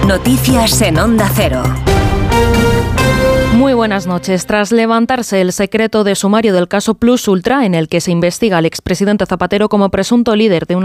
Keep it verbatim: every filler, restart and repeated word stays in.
Noticias en Onda Cero. Muy buenas noches. Tras levantarse el secreto de sumario del caso Plus Ultra, en el que se investiga al expresidente Zapatero como presunto líder de una